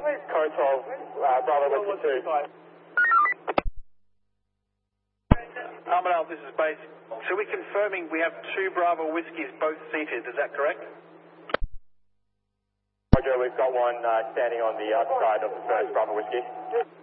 Code 12, Bravo Whiskey 2. Armadale, this is base. So we're confirming we have 2 Bravo Whiskies, both seated, is that correct? Roger, we've got one standing on the outside of the first Bravo Whiskey.